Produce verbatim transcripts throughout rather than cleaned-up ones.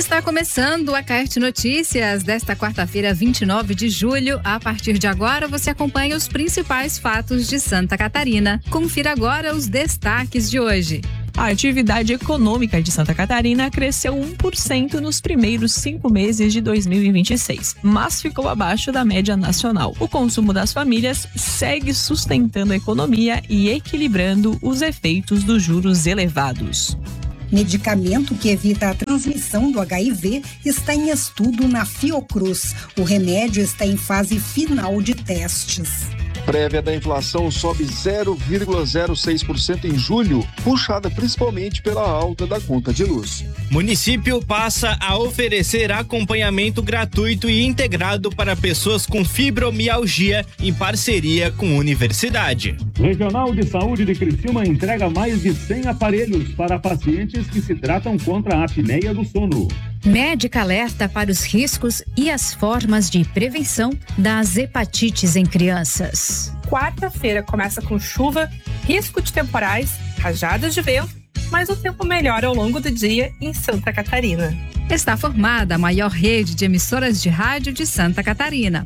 Está começando a Caerte Notícias desta quarta-feira, vinte e nove de julho. A partir de agora, você acompanha os principais fatos de Santa Catarina. Confira agora os destaques de hoje. A atividade econômica de Santa Catarina cresceu um por cento nos primeiros cinco meses de dois mil e vinte e seis, mas ficou abaixo da média nacional. O consumo das famílias segue sustentando a economia e equilibrando os efeitos dos juros elevados. Medicamento que evita a transmissão do H I V está em estudo na Fiocruz. O remédio está em fase final de testes. Prévia da inflação sobe zero vírgula zero seis por cento em julho, puxada principalmente pela alta da conta de luz. Município passa a oferecer acompanhamento gratuito e integrado para pessoas com fibromialgia em parceria com universidade. Regional de Saúde de Criciúma entrega mais de cem aparelhos para pacientes que se tratam contra a apneia do sono. Médica alerta para os riscos e as formas de prevenção das hepatites em crianças. Quarta-feira começa com chuva, risco de temporais, rajadas de vento, mas o tempo melhora ao longo do dia em Santa Catarina. Está formada a maior rede de emissoras de rádio de Santa Catarina.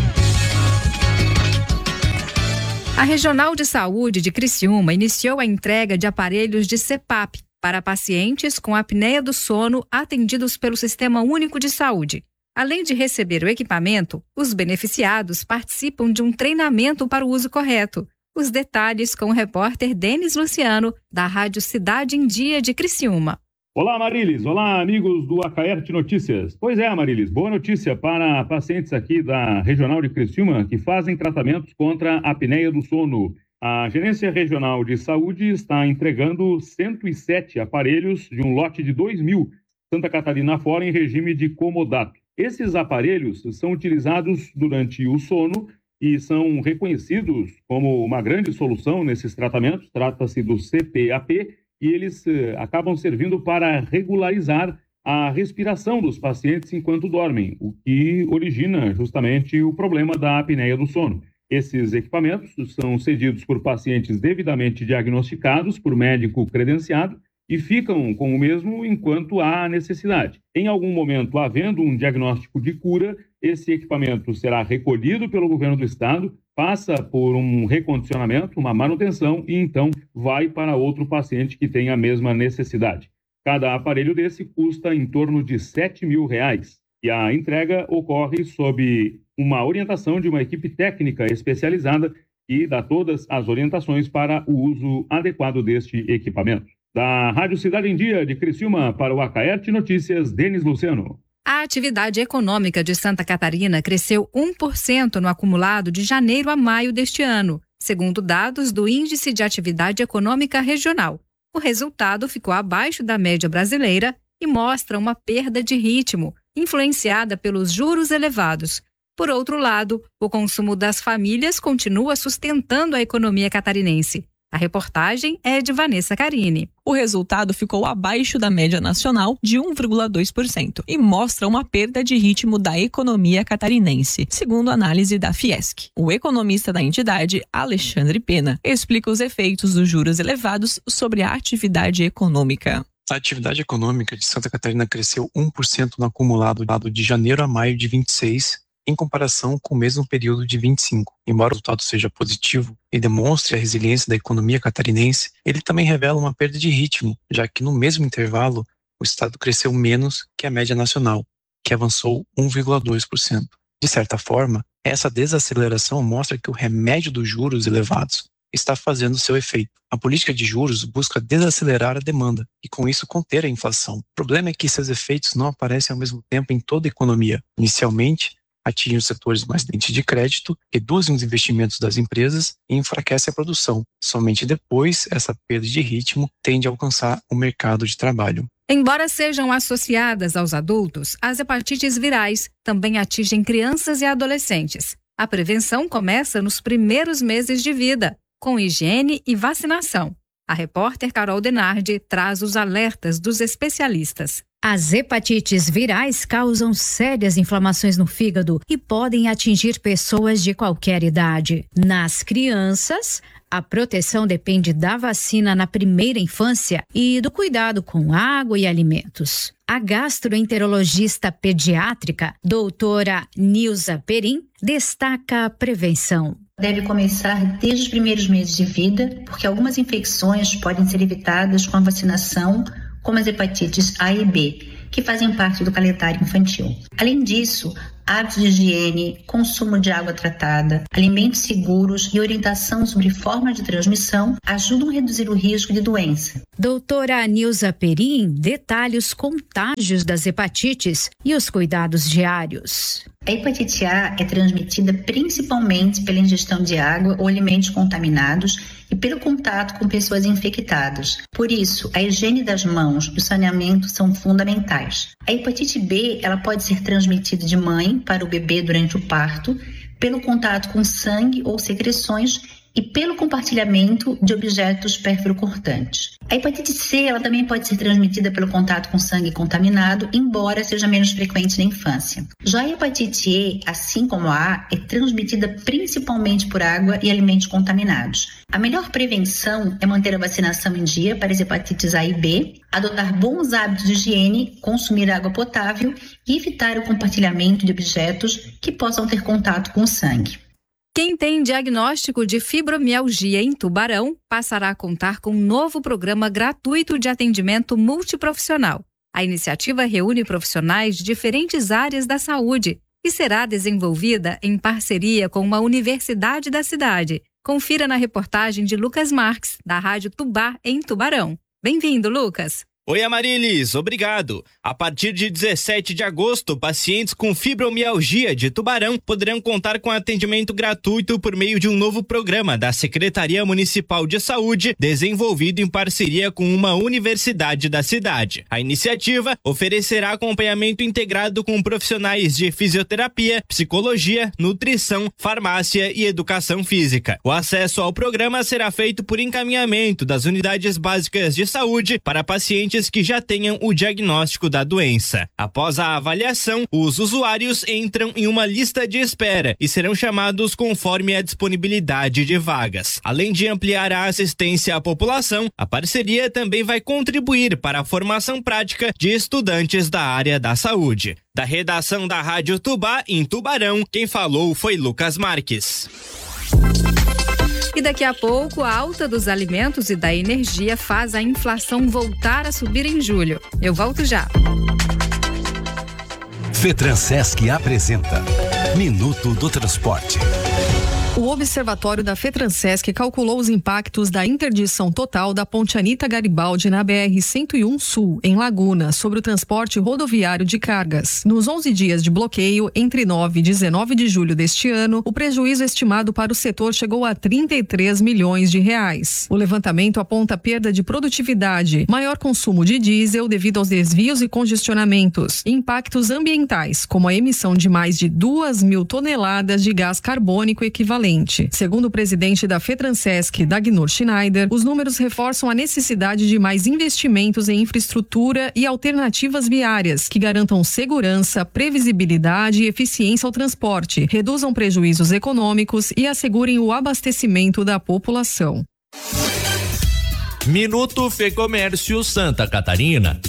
A Regional de Saúde de Criciúma iniciou a entrega de aparelhos de C PAP para pacientes com apneia do sono atendidos pelo Sistema Único de Saúde. Além de receber o equipamento, os beneficiados participam de um treinamento para o uso correto. Os detalhes com o repórter Denis Luciano, da Rádio Cidade em Dia de Criciúma. Olá, Marilis. Olá, amigos do Caerte Notícias. Pois é, Marilis, boa notícia para pacientes aqui da Regional de Criciúma que fazem tratamentos contra a apneia do sono. A Gerência Regional de Saúde está entregando cento e sete aparelhos de um lote de dois mil Santa Catarina fora em regime de comodato. Esses aparelhos são utilizados durante o sono e são reconhecidos como uma grande solução nesses tratamentos. Trata-se do C P A P e eles eh, acabam servindo para regularizar a respiração dos pacientes enquanto dormem, o que origina justamente o problema da apneia do sono. Esses equipamentos são cedidos por pacientes devidamente diagnosticados por médico credenciado e ficam com o mesmo enquanto há necessidade. Em algum momento, havendo um diagnóstico de cura, esse equipamento será recolhido pelo governo do estado, passa por um recondicionamento, uma manutenção e então vai para outro paciente que tem a mesma necessidade. Cada aparelho desse custa em torno de sete mil reais e a entrega ocorre sob uma orientação de uma equipe técnica especializada e dá todas as orientações para o uso adequado deste equipamento. Da Rádio Cidade em Dia de Criciúma para o Caerte Notícias, Denis Luciano. A atividade econômica de Santa Catarina cresceu um por cento no acumulado de janeiro a maio deste ano, segundo dados do Índice de Atividade Econômica Regional. O resultado ficou abaixo da média brasileira e mostra uma perda de ritmo, influenciada pelos juros elevados. Por outro lado, o consumo das famílias continua sustentando a economia catarinense. A reportagem é de Vanessa Carini. O resultado ficou abaixo da média nacional de um vírgula dois por cento e mostra uma perda de ritmo da economia catarinense, segundo a análise da Fiesc. O economista da entidade, Alexandre Pena, explica os efeitos dos juros elevados sobre a atividade econômica. A atividade econômica de Santa Catarina cresceu um por cento no acumulado de janeiro a maio de vinte e seis, em comparação com o mesmo período de vinte e cinco. Embora o resultado seja positivo e demonstre a resiliência da economia catarinense, ele também revela uma perda de ritmo, já que no mesmo intervalo o estado cresceu menos que a média nacional, que avançou um vírgula dois por cento. De certa forma, essa desaceleração mostra que o remédio dos juros elevados está fazendo seu efeito. A política de juros busca desacelerar a demanda e, com isso, conter a inflação. O problema é que seus efeitos não aparecem ao mesmo tempo em toda a economia. Inicialmente, atingem os setores mais dentes de crédito, reduzem os investimentos das empresas e enfraquece a produção. Somente depois, essa perda de ritmo tende a alcançar o mercado de trabalho. Embora sejam associadas aos adultos, as hepatites virais também atingem crianças e adolescentes. A prevenção começa nos primeiros meses de vida, com higiene e vacinação. A repórter Carol Denardi traz os alertas dos especialistas. As hepatites virais causam sérias inflamações no fígado e podem atingir pessoas de qualquer idade. Nas crianças, A proteção depende da vacina na primeira infância e do cuidado com água e alimentos. A gastroenterologista pediátrica, doutora Nilza Perim, destaca a prevenção. Deve começar desde os primeiros meses de vida, porque algumas infecções podem ser evitadas com a vacinação, como as hepatites A e B, que fazem parte do calendário infantil. Além disso, hábitos de higiene, consumo de água tratada, alimentos seguros e orientação sobre formas de transmissão ajudam a reduzir o risco de doença. Doutora Nilza Perim detalha os contágios das hepatites e os cuidados diários. A hepatite A é transmitida principalmente pela ingestão de água ou alimentos contaminados e pelo contato com pessoas infectadas. Por isso, a higiene das mãos e o saneamento são fundamentais. A hepatite B, ela pode ser transmitida de mãe para o bebê durante o parto, pelo contato com sangue ou secreções e pelo compartilhamento de objetos pérfuro-cortantes. A hepatite C, ela também pode ser transmitida pelo contato com sangue contaminado, embora seja menos frequente na infância. Já a hepatite E, assim como a A, é transmitida principalmente por água e alimentos contaminados. A melhor prevenção é manter a vacinação em dia para as hepatites A e B, adotar bons hábitos de higiene, consumir água potável e evitar o compartilhamento de objetos que possam ter contato com o sangue. Quem tem diagnóstico de fibromialgia em Tubarão passará a contar com um novo programa gratuito de atendimento multiprofissional. A iniciativa reúne profissionais de diferentes áreas da saúde e será desenvolvida em parceria com uma universidade da cidade. Confira na reportagem de Lucas Marques, da Rádio Tubá, em Tubarão. Bem-vindo, Lucas! Oi, Amarilis, obrigado. A partir de dezessete de agosto, pacientes com fibromialgia de Tubarão poderão contar com atendimento gratuito por meio de um novo programa da Secretaria Municipal de Saúde, desenvolvido em parceria com uma universidade da cidade. A iniciativa oferecerá acompanhamento integrado com profissionais de fisioterapia, psicologia, nutrição, farmácia e educação física. O acesso ao programa será feito por encaminhamento das unidades básicas de saúde para pacientes que já tenham o diagnóstico da doença. Após a avaliação, os usuários entram em uma lista de espera e serão chamados conforme a disponibilidade de vagas. Além de ampliar a assistência à população, a parceria também vai contribuir para a formação prática de estudantes da área da saúde. Da redação da Rádio Tubá, em Tubarão, quem falou foi Lucas Marques. E daqui a pouco, a alta dos alimentos e da energia faz a inflação voltar a subir em julho. Eu volto já. FETRANSESC apresenta Minuto do Transporte. O Observatório da FETRANSESC calculou os impactos da interdição total da Ponte Anita Garibaldi na B R cento e um Sul, em Laguna, sobre o transporte rodoviário de cargas. Nos onze dias de bloqueio, entre nove e dezenove de julho deste ano, o prejuízo estimado para o setor chegou a trinta e três milhões de reais. O levantamento aponta perda de produtividade, maior consumo de diesel devido aos desvios e congestionamentos, e impactos ambientais, como a emissão de mais de duas mil toneladas de gás carbônico equivalente. Segundo o presidente da FETRANSESC, Dagnur Schneider, os números reforçam a necessidade de mais investimentos em infraestrutura e alternativas viárias que garantam segurança, previsibilidade e eficiência ao transporte, reduzam prejuízos econômicos e assegurem o abastecimento da população. Minuto Fecomércio Santa Catarina.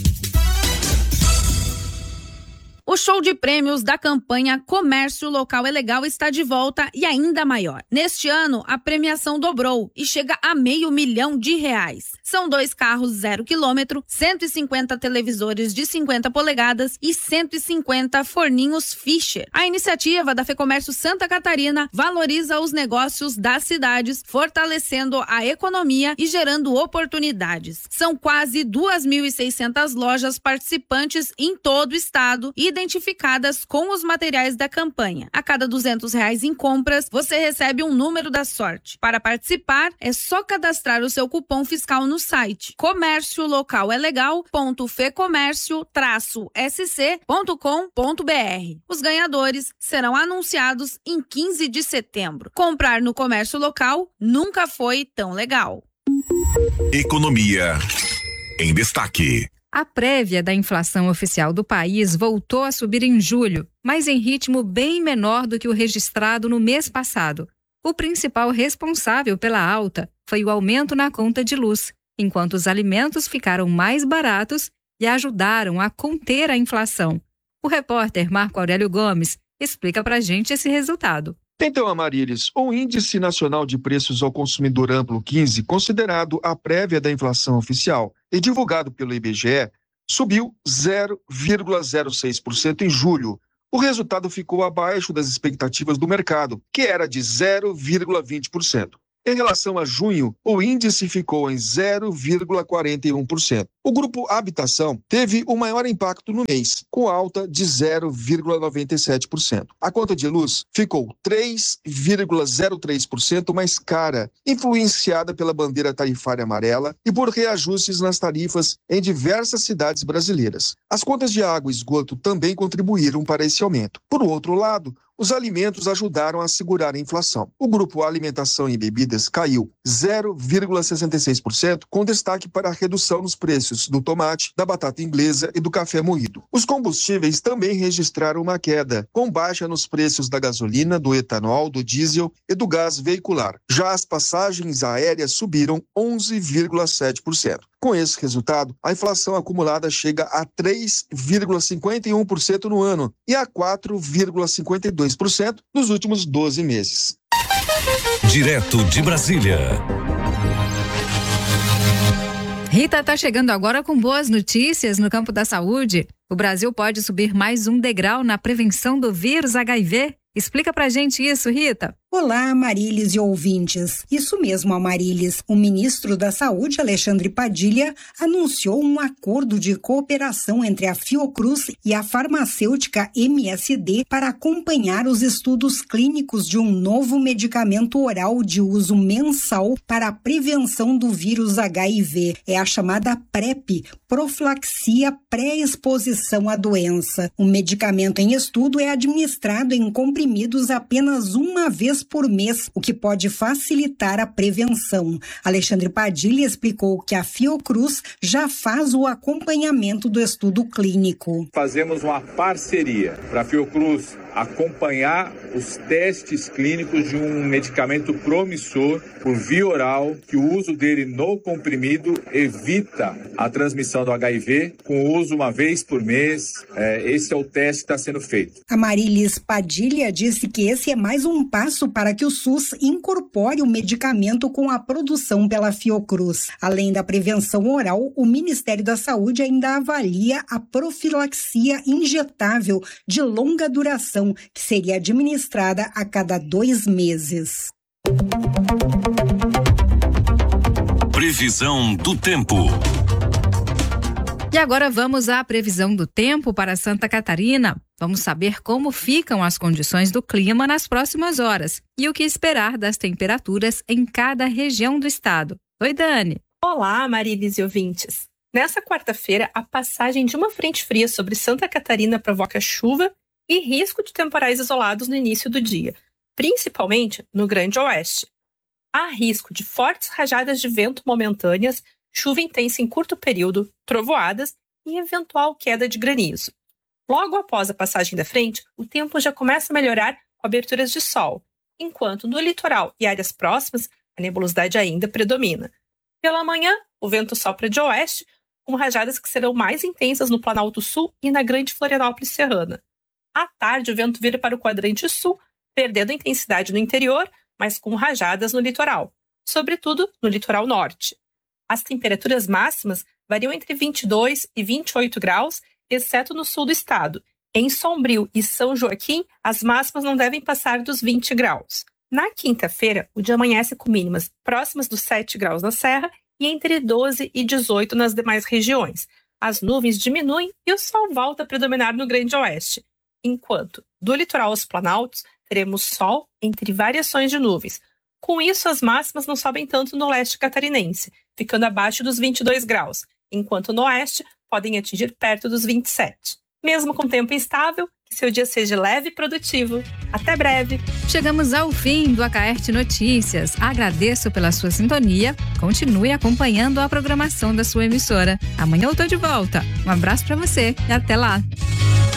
O show de prêmios da campanha Comércio Local é Legal está de volta e ainda maior. Neste ano, a premiação dobrou e chega a meio milhão de reais. São dois carros zero quilômetro, cento e cinquenta televisores de cinquenta polegadas e cento e cinquenta forninhos Fischer. A iniciativa da Fecomércio Santa Catarina valoriza os negócios das cidades, fortalecendo a economia e gerando oportunidades. São quase duas mil e seiscentas lojas participantes em todo o estado e identificadas com os materiais da campanha. A cada duzentos reais em compras, você recebe um número da sorte. Para participar, é só cadastrar o seu cupom fiscal no site comércio local é legal ponto fecomércio traço s c ponto com ponto b r. Os ganhadores serão anunciados em quinze de setembro. Comprar no comércio local nunca foi tão legal. Economia em destaque. A prévia da inflação oficial do país voltou a subir em julho, mas em ritmo bem menor do que o registrado no mês passado. O principal responsável pela alta foi o aumento na conta de luz, enquanto os alimentos ficaram mais baratos e ajudaram a conter a inflação. O repórter Marco Aurélio Gomes explica pra gente esse resultado. Então, Amarilis, o Índice Nacional de Preços ao Consumidor Amplo quinze, considerado a prévia da inflação oficial e divulgado pelo I B G E, subiu zero vírgula zero seis por cento em julho. O resultado ficou abaixo das expectativas do mercado, que era de zero vírgula vinte por cento. Em relação a junho, o índice ficou em zero vírgula quarenta e um por cento. O grupo Habitação teve o maior impacto no mês, com alta de zero vírgula noventa e sete por cento. A conta de luz ficou três vírgula zero três por cento mais cara, influenciada pela bandeira tarifária amarela e por reajustes nas tarifas em diversas cidades brasileiras. As contas de água e esgoto também contribuíram para esse aumento. Por outro lado, os alimentos ajudaram a segurar a inflação. O grupo Alimentação e Bebidas caiu zero vírgula sessenta e seis por cento, com destaque para a redução nos preços do tomate, da batata inglesa e do café moído. Os combustíveis também registraram uma queda, com baixa nos preços da gasolina, do etanol, do diesel e do gás veicular. Já as passagens aéreas subiram onze vírgula sete por cento. Com esse resultado, a inflação acumulada chega a três vírgula cinquenta e um por cento no ano e a quatro vírgula cinquenta e dois por cento nos últimos doze meses. Direto de Brasília. Rita está chegando agora com boas notícias no campo da saúde. O Brasil pode subir mais um degrau na prevenção do vírus H I V. Explica pra gente isso, Rita. Olá, Amarilis e ouvintes. Isso mesmo, Amarilis. O ministro da Saúde, Alexandre Padilha, anunciou um acordo de cooperação entre a Fiocruz e a farmacêutica M S D para acompanhar os estudos clínicos de um novo medicamento oral de uso mensal para a prevenção do vírus H I V. É a chamada PrEP, profilaxia pré-exposição à doença. O medicamento em estudo é administrado em comprimidos apenas uma vez por mês, o que pode facilitar a prevenção. Alexandre Padilha explicou que a Fiocruz já faz o acompanhamento do estudo clínico. Fazemos uma parceria para a Fiocruz acompanhar os testes clínicos de um medicamento promissor por via oral, que o uso dele no comprimido evita a transmissão do H I V, com o uso uma vez por mês. É, esse é o teste que está sendo feito. Amarilis Padilha disse que esse é mais um passo para que o SUS incorpore o medicamento com a produção pela Fiocruz. Além da prevenção oral, o Ministério da Saúde ainda avalia a profilaxia injetável de longa duração, que seria administrada a cada dois meses. Previsão do tempo. E agora vamos à previsão do tempo para Santa Catarina. Vamos saber como ficam as condições do clima nas próximas horas e o que esperar das temperaturas em cada região do estado. Oi, Dani. Olá, Marilis e ouvintes. Nessa quarta-feira, a passagem de uma frente fria sobre Santa Catarina provoca chuva e risco de temporais isolados no início do dia, principalmente no Grande Oeste. Há risco de fortes rajadas de vento momentâneas, chuva intensa em curto período, trovoadas e eventual queda de granizo. Logo após a passagem da frente, o tempo já começa a melhorar com aberturas de sol, enquanto no litoral e áreas próximas, a nebulosidade ainda predomina. Pela manhã, o vento sopra de oeste, com rajadas que serão mais intensas no Planalto Sul e na Grande Florianópolis Serrana. À tarde, o vento vira para o quadrante sul, perdendo intensidade no interior, mas com rajadas no litoral, sobretudo no litoral norte. As temperaturas máximas variam entre vinte e dois e vinte e oito graus, exceto no sul do estado. Em Sombrio e São Joaquim, as máximas não devem passar dos vinte graus. Na quinta-feira, o dia amanhece com mínimas próximas dos sete graus na Serra e entre doze e dezoito nas demais regiões. As nuvens diminuem e o sol volta a predominar no Grande Oeste, enquanto do litoral aos planaltos teremos sol entre variações de nuvens. Com isso, as máximas não sobem tanto no leste catarinense, ficando abaixo dos vinte e dois graus, enquanto no oeste podem atingir perto dos vinte e sete. Mesmo com tempo instável, que seu dia seja leve e produtivo. Até breve! Chegamos ao fim do Acaerte Notícias. Agradeço pela sua sintonia. Continue acompanhando a programação da sua emissora. Amanhã eu tô de volta. Um abraço para você e até lá!